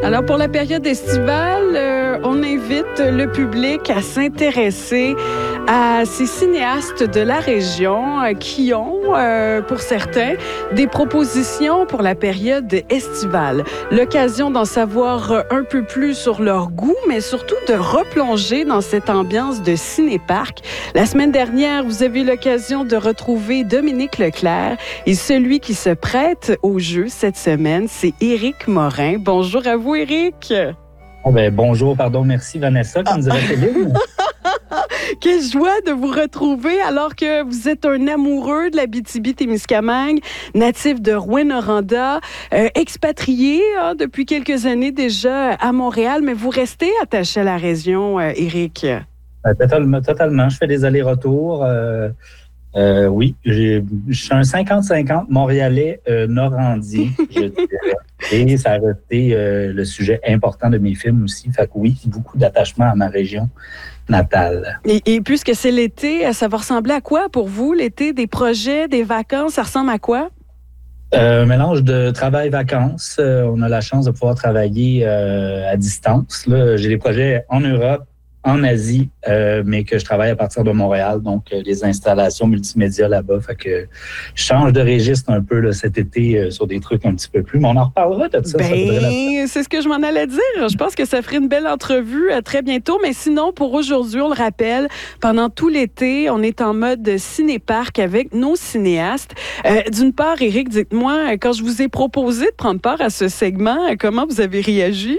Alors, pour la période estivale, on invite le public à s'intéresser à ces cinéastes de la région qui ont, pour certains, des propositions pour la période estivale. L'occasion d'en savoir un peu plus sur leur goût, mais surtout de replonger dans cette ambiance de ciné-parc. La semaine dernière, vous avez eu l'occasion de retrouver Dominique Leclerc et celui qui se prête au jeu cette semaine, c'est Éric Morin. Bonjour à vous, Éric. Bonjour, merci Vanessa, comme dirait Céline. Quelle joie de vous retrouver alors que vous êtes un amoureux de l'Abitibi-Témiscamingue, natif de Rouyn-Noranda, expatrié depuis quelques années déjà à Montréal, mais vous restez attaché à la région, Éric. Totalement. Je fais des allers-retours. Oui, je suis un 50-50 Montréalais normandie, je dirais. Et ça a resté le sujet important de mes films aussi. Fait que oui, beaucoup d'attachement à ma région natale. Et puisque c'est l'été, ça va ressembler à quoi pour vous, l'été? Des projets, des vacances, ça ressemble à quoi? Un mélange de travail-vacances. On a la chance de pouvoir travailler à distance. Là, j'ai des projets en Europe, en Asie, mais que je travaille à partir de Montréal, donc des installations multimédia là-bas. Fait que je change de registre un peu là, cet été sur des trucs un petit peu plus, mais on en reparlera de ça. C'est ce que je m'en allais dire. Je pense que ça ferait une belle entrevue très bientôt, mais sinon, pour aujourd'hui, on le rappelle, pendant tout l'été, on est en mode ciné-parc avec nos cinéastes. D'une part, Éric, dites-moi, quand je vous ai proposé de prendre part à ce segment, comment vous avez réagi?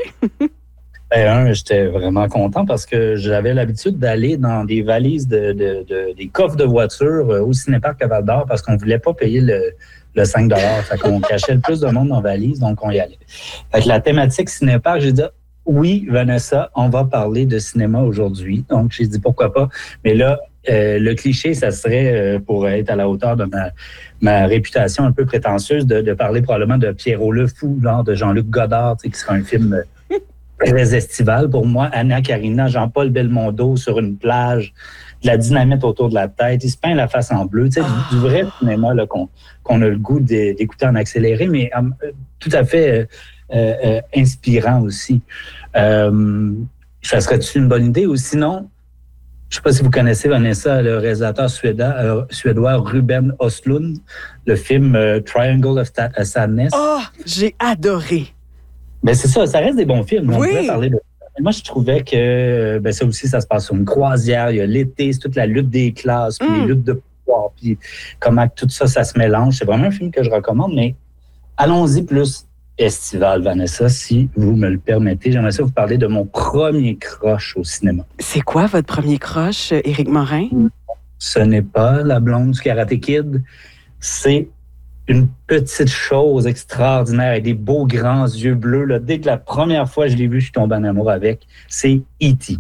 J'étais vraiment content parce que j'avais l'habitude d'aller dans des valises des coffres de voitures au Cinéparc à Val-d'Or parce qu'on voulait pas payer le 5 $. Fait qu'on cachait le plus de monde dans la valise, donc on y allait. Fait que la thématique Cinéparc, j'ai dit oui, Vanessa, on va parler de cinéma aujourd'hui. Donc j'ai dit pourquoi pas. Mais là, le cliché, ça serait pour être à la hauteur de ma réputation un peu prétentieuse de parler probablement de Pierrot le Fou, genre de Jean-Luc Godard, qui sera un film très estival pour moi. Anna Karina, Jean-Paul Belmondo sur une plage, de la dynamite autour de la tête, il se peint la face en bleu, du vrai cinéma là, qu'on a le goût d'écouter en accéléré, mais tout à fait inspirant aussi. Ça serait-tu une bonne idée? Ou sinon, je ne sais pas si vous connaissez, Vanessa, le réalisateur suédois Ruben Östlund, le film Triangle of Sadness. Oh, j'ai adoré! Ben c'est ça reste des bons films. Oui. On pourrait parler de... Moi, je trouvais que ça aussi, ça se passe sur une croisière. Il y a l'été, c'est toute la lutte des classes, puis les luttes de pouvoir, puis comment tout ça se mélange. C'est vraiment un film que je recommande, mais allons-y plus estival, Vanessa, si vous me le permettez. J'aimerais ça vous parler de mon premier crush au cinéma. C'est quoi votre premier crush, Éric Morin? Ce n'est pas la blonde du Karate Kid, c'est une petite chose extraordinaire avec des beaux grands yeux bleus. Là. Dès que la première fois que je l'ai vu, je suis tombé en amour avec. C'est E.T.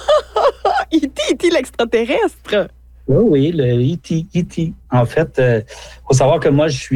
E.T. l'extraterrestre? Oui, le E.T. En fait, il faut savoir que moi, je suis